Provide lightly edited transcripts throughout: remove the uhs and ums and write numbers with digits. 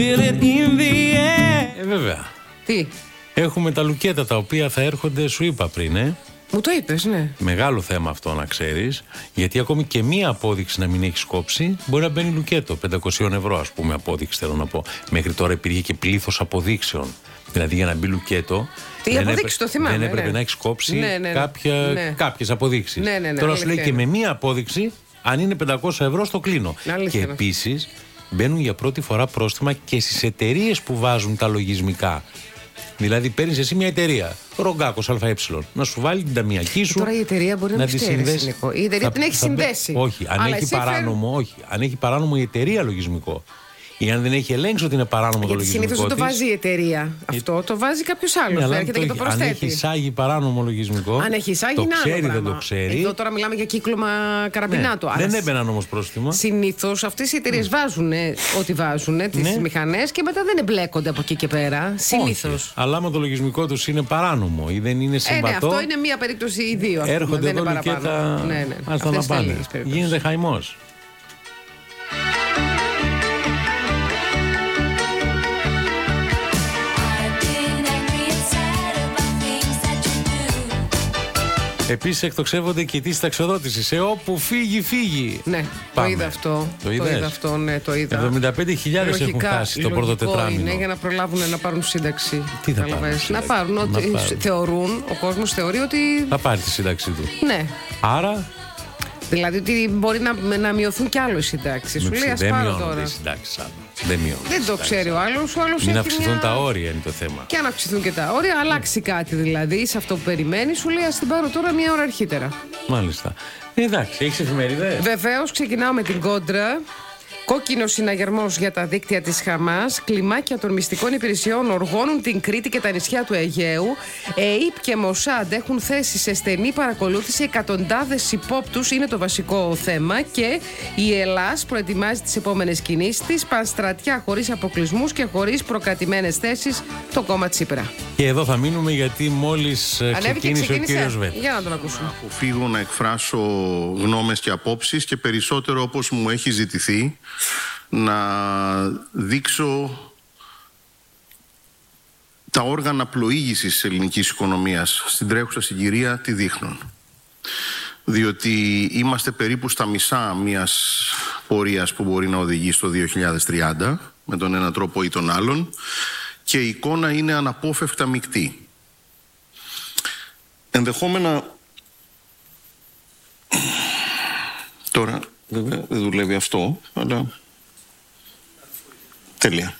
Βέβαια. Τι? Έχουμε τα λουκέτα τα οποία θα έρχονται, σου είπα πριν, Μου το είπες, ναι. Μεγάλο θέμα αυτό να ξέρεις, γιατί ακόμη και μία απόδειξη να μην έχεις κόψει μπορεί να μπαίνει λουκέτο. 500 ευρώ, ας πούμε, απόδειξη θέλω να πω. Μέχρι τώρα υπήρχε και πλήθος αποδείξεων. Δηλαδή για να μπει λουκέτο. Τι αποδείξει, το θυμάμαι. Δεν έπρεπε να έχεις κόψει κάποιες αποδείξεις. Ναι, τώρα σου λέει και με μία απόδειξη, αν είναι 500 ευρώ, στο κλείνω. Και επίσης μπαίνουν για πρώτη φορά πρόστιμα και στις εταιρείες που βάζουν τα λογισμικά. Δηλαδή, παίρνεις εσύ μια εταιρεία, Ρογκάκος ΑΕ, να σου βάλει την ταμιακή σου. Τώρα η εταιρεία μπορεί να τη συνδέσει. Η εταιρεία την έχει συνδέσει. Όχι, αν έχει παράνομο η εταιρεία λογισμικό. Ή αν δεν έχει ελέγξει ότι είναι παράνομο το λογισμικό. Συνήθως δεν το βάζει η εταιρεία. Αυτό το βάζει κάποιος άλλος. Ναι, έρχεται και το προσθέτει. Αν έχει εισάγει παράνομο λογισμικό. Αν έχει εισάγει, το ξέρει, δεν το ξέρει. Εδώ τώρα μιλάμε για κύκλωμα καραμπινάτου. Ναι, δεν έμπαιναν όμως πρόστιμα. Συνήθως αυτές οι εταιρείες βάζουν ό,τι βάζουν, τις μηχανές, και μετά δεν εμπλέκονται από εκεί και πέρα. Συνήθως. Αλλά άμα το λογισμικό τους είναι παράνομο ή δεν είναι συμβατό. Αυτό είναι μία περίπτωση ή δύο. Έρχονται εδώ λουκέτα. Ας τα να πάνε. Γίνεται χαϊμός. Επίσης εκτοξεύονται και τη συνταξιοδότηση. Σε όπου φύγει. Ναι, το είδα αυτό. Το είδα αυτό, ναι, το είδα. 75.000 έχουν φτάσει το πρώτο τετράμινο. Είναι για να προλάβουν να πάρουν σύνταξη. Τι θα πάρουν? Να πάρουν ότι θεωρούν, ο κόσμος θεωρεί ότι. Θα πάρει τη σύνταξή του. Ναι. Άρα. Δηλαδή ότι μπορεί να μειωθούν κι άλλο οι συντάξεις. Σου λέει ας πάρω τώρα. Δεν το ξέρει ο άλλος. Μην αυξηθούν τα όρια είναι το θέμα. Και αν αυξηθούν και τα όρια, αλλάξει κάτι δηλαδή σε αυτό που περιμένει. Σου λέει ας την πάρω τώρα μία ώρα αρχίτερα. Μάλιστα. Εντάξει, έχεις εφημερίδες? Βεβαίως, ξεκινάω με την Κόντρα. Κόκκινος συναγερμός για τα δίκτυα της Χαμάς. Κλιμάκια των μυστικών υπηρεσιών οργώνουν την Κρήτη και τα νησιά του Αιγαίου. ΕΙΠ και Μοσάντ έχουν θέσει σε στενή παρακολούθηση εκατοντάδες υπόπτους. Είναι το βασικό θέμα. Και η Ελλάς προετοιμάζει τις επόμενες κινήσεις της. Πανστρατιά χωρίς αποκλεισμούς και χωρίς προκατημένες θέσεις το κόμμα Τσίπρα. Και εδώ θα μείνουμε γιατί μόλις ξεκίνησε ο κύριος Βέτ. Για να τον ακούσουμε. Αποφύγω να εκφράσω γνώμες και απόψεις και περισσότερο όπως μου έχει ζητηθεί να δείξω τα όργανα πλοήγησης της ελληνικής οικονομίας στην τρέχουσα συγκυρία τι δείχνουν. Διότι είμαστε περίπου στα μισά μιας πορείας που μπορεί να οδηγεί στο 2030 με τον ένα τρόπο ή τον άλλον και η εικόνα είναι αναπόφευκτα μεικτή. Ενδεχόμενα τώρα βέβαια δεν δουλεύει αυτό, αλλά τέλεια.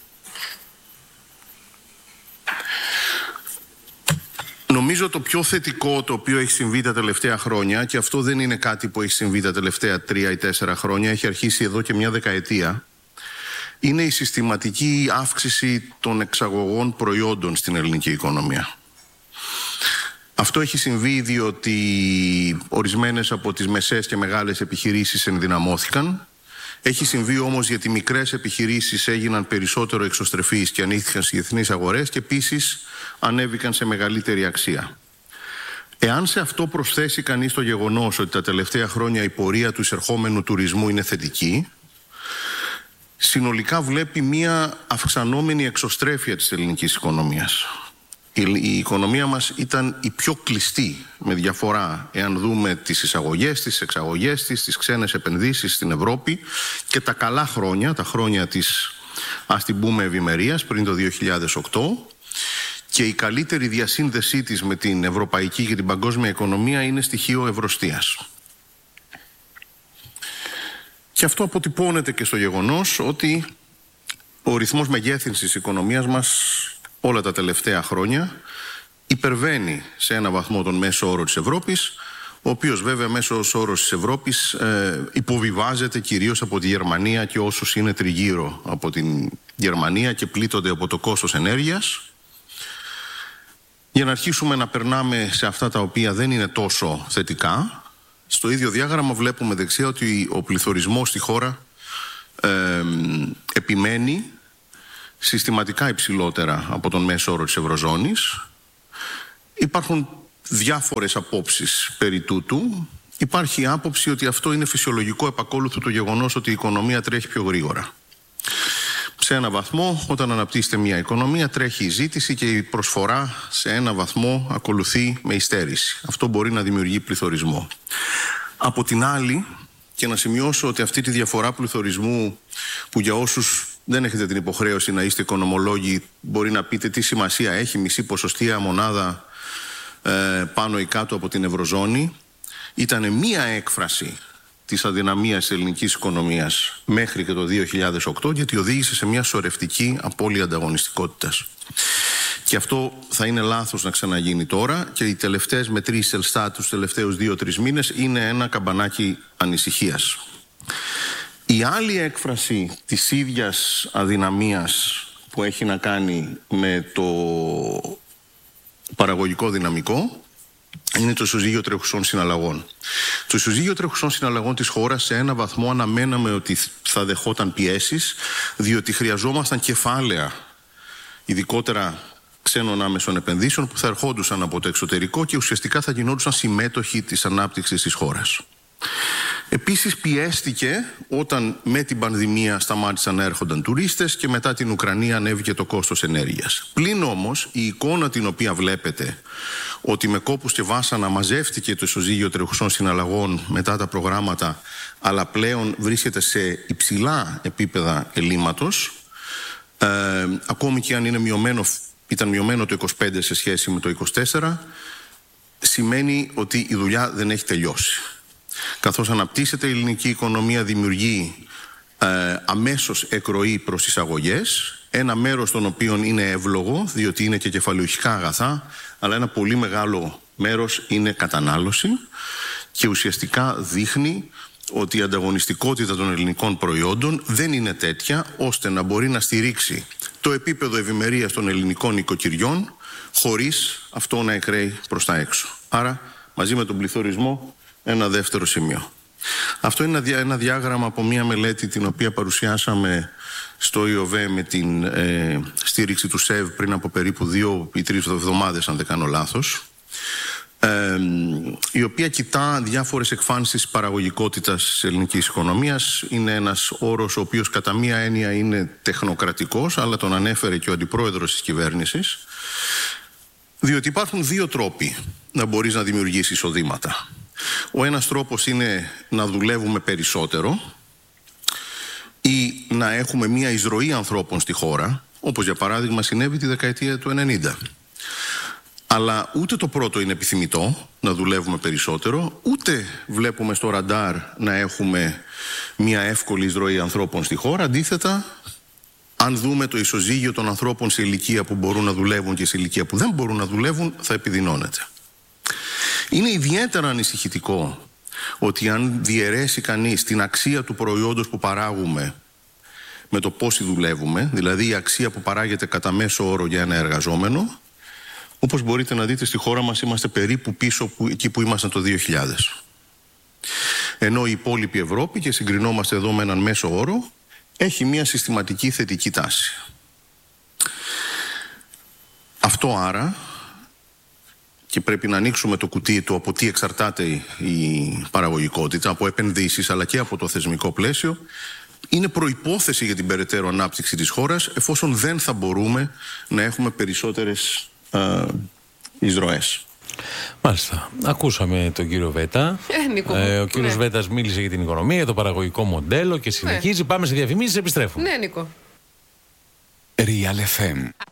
Νομίζω το πιο θετικό το οποίο έχει συμβεί τα τελευταία χρόνια, και αυτό δεν είναι κάτι που έχει συμβεί τα τελευταία 3 ή 4 χρόνια, έχει αρχίσει εδώ και μια δεκαετία, είναι η συστηματική αύξηση των εξαγωγών προϊόντων στην ελληνική οικονομία. Αυτό έχει συμβεί διότι ορισμένες από τις μεσαίες και μεγάλες επιχειρήσεις ενδυναμώθηκαν. Έχει συμβεί όμως γιατί μικρές επιχειρήσεις έγιναν περισσότερο εξωστρεφείς και ανοίχθηκαν στις διεθνείς αγορές και επίσης ανέβηκαν σε μεγαλύτερη αξία. Εάν σε αυτό προσθέσει κανείς το γεγονός ότι τα τελευταία χρόνια η πορεία του εισερχόμενου τουρισμού είναι θετική, συνολικά βλέπει μία αυξανόμενη εξωστρέφεια της ελληνικής οικονομίας. Η οικονομία μας ήταν η πιο κλειστή με διαφορά εάν δούμε τις εισαγωγές, τις εξαγωγές της, τις ξένες επενδύσεις στην Ευρώπη και τα καλά χρόνια, τα χρόνια της ας την πούμε ευημερίας πριν το 2008, και η καλύτερη διασύνδεσή της με την ευρωπαϊκή και την παγκόσμια οικονομία είναι στοιχείο ευρωστίας. Και αυτό αποτυπώνεται και στο γεγονός ότι ο ρυθμός μεγέθυνσης της οικονομίας μας όλα τα τελευταία χρόνια υπερβαίνει σε ένα βαθμό τον μέσο όρο της Ευρώπης, ο οποίος βέβαια μέσος όρος της Ευρώπης υποβιβάζεται κυρίως από τη Γερμανία και όσους είναι τριγύρω από την Γερμανία και πλήττονται από το κόστος ενέργειας. Για να αρχίσουμε να περνάμε σε αυτά τα οποία δεν είναι τόσο θετικά, στο ίδιο διάγραμμα βλέπουμε δεξιά ότι ο πληθωρισμός στη χώρα επιμένει συστηματικά υψηλότερα από τον μέσο όρο της Ευρωζώνης. Υπάρχουν διάφορες απόψεις περί τούτου. Υπάρχει άποψη ότι αυτό είναι φυσιολογικό επακόλουθο το γεγονός ότι η οικονομία τρέχει πιο γρήγορα. Σε ένα βαθμό, όταν αναπτύσσεται μια οικονομία, τρέχει η ζήτηση και η προσφορά σε ένα βαθμό ακολουθεί με υστέρηση. Αυτό μπορεί να δημιουργεί πληθωρισμό. Από την άλλη, και να σημειώσω ότι αυτή τη διαφορά πληθωρισμού, που για όσους δεν έχετε την υποχρέωση να είστε οικονομολόγοι, μπορεί να πείτε τι σημασία έχει μισή ποσοστία μονάδα πάνω ή κάτω από την Ευρωζώνη, ήταν μία έκφραση της αδυναμίας της ελληνικής οικονομίας μέχρι και το 2008, γιατί οδήγησε σε μια σωρευτική απώλεια ανταγωνιστικότητας. Και αυτό θα είναι λάθος να ξαναγίνει τώρα, και οι τελευταίες μετρήσεις Ελστάτ τους τελευταίους 2-3 μήνες είναι ένα καμπανάκι ανησυχίας. Η άλλη έκφραση της ίδιας αδυναμίας που έχει να κάνει με το παραγωγικό δυναμικό είναι το ισοζύγιο τρέχουσών συναλλαγών. Το ισοζύγιο τρέχουσών συναλλαγών της χώρας σε ένα βαθμό αναμέναμε ότι θα δεχόταν πιέσεις, διότι χρειαζόμασταν κεφάλαια, ειδικότερα ξένων άμεσων επενδύσεων, που θα ερχόντουσαν από το εξωτερικό και ουσιαστικά θα γινόντουσαν συμμέτοχοι της ανάπτυξης της χώρας. Επίσης πιέστηκε όταν με την πανδημία σταμάτησαν να έρχονταν τουρίστες και μετά την Ουκρανία ανέβηκε το κόστος ενέργειας. Πλην όμως η εικόνα την οποία βλέπετε, ότι με κόπους και βάσανα μαζεύτηκε το ισοζύγιο τρεχουσών συναλλαγών μετά τα προγράμματα, αλλά πλέον βρίσκεται σε υψηλά επίπεδα ελλείμματος, ακόμη και αν ήταν μειωμένο το 25 σε σχέση με το 24, σημαίνει ότι η δουλειά δεν έχει τελειώσει. Καθώς αναπτύσσεται η ελληνική οικονομία, δημιουργεί αμέσως εκροή προς εισαγωγές, ένα μέρος των οποίων είναι εύλογο, διότι είναι και κεφαλαιοχικά αγαθά, αλλά ένα πολύ μεγάλο μέρος είναι κατανάλωση, και ουσιαστικά δείχνει ότι η ανταγωνιστικότητα των ελληνικών προϊόντων δεν είναι τέτοια ώστε να μπορεί να στηρίξει το επίπεδο ευημερίας των ελληνικών οικοκυριών χωρίς αυτό να εκραίει προς τα έξω. Άρα, μαζί με τον πληθωρισμό, ένα δεύτερο σημείο. Αυτό είναι ένα διάγραμμα από μια μελέτη την οποία παρουσιάσαμε στο ΙΟΒΕ με την στήριξη του ΣΕΒ πριν από περίπου 2 ή 3 εβδομάδες, αν δεν κάνω λάθος, η οποία κοιτά διάφορες εκφάνσεις παραγωγικότητας της ελληνικής οικονομίας. Είναι ένας όρος ο οποίος κατά μία έννοια είναι τεχνοκρατικός, αλλά τον ανέφερε και ο αντιπρόεδρος της κυβέρνησης, διότι υπάρχουν δύο τρόποι να μπορείς να δημιουργήσεις εισοδήματα. Ο ένας τρόπος είναι να δουλεύουμε περισσότερο ή να έχουμε μία εισρωή ανθρώπων στη χώρα, όπως για παράδειγμα συνέβη τη δεκαετία του 90. Αλλά ούτε το πρώτο είναι επιθυμητό, να δουλεύουμε περισσότερο, ούτε βλέπουμε στο ραντάρ να έχουμε μία εύκολη εισρωή ανθρώπων στη χώρα. Αντίθετα, αν δούμε το ισοζύγιο των ανθρώπων σε ηλικία που μπορούν να δουλεύουν και σε ηλικία που δεν μπορούν να δουλεύουν, θα επιδεινώνεται. Είναι ιδιαίτερα ανησυχητικό ότι αν διαιρέσει κανείς την αξία του προϊόντος που παράγουμε με το πόσοι δουλεύουμε, δηλαδή η αξία που παράγεται κατά μέσο όρο για ένα εργαζόμενο, όπως μπορείτε να δείτε στη χώρα μας είμαστε περίπου πίσω εκεί που ήμασταν το 2000. Ενώ η υπόλοιπη Ευρώπη, και συγκρινόμαστε εδώ με έναν μέσο όρο, έχει μια συστηματική θετική τάση. Αυτό άρα, και πρέπει να ανοίξουμε το κουτί του από τι εξαρτάται η παραγωγικότητα, από επενδύσεις αλλά και από το θεσμικό πλαίσιο, είναι προϋπόθεση για την περαιτέρω ανάπτυξη της χώρας, εφόσον δεν θα μπορούμε να έχουμε περισσότερες εισρωές. Μάλιστα. Ακούσαμε τον κύριο Βέτα. Ο κύριος Βέτας μίλησε για την οικονομία, για το παραγωγικό μοντέλο και συνεχίζει. Πάμε σε διαφημίσεις, επιστρέφουμε. Ναι, Νίκο. Real FM.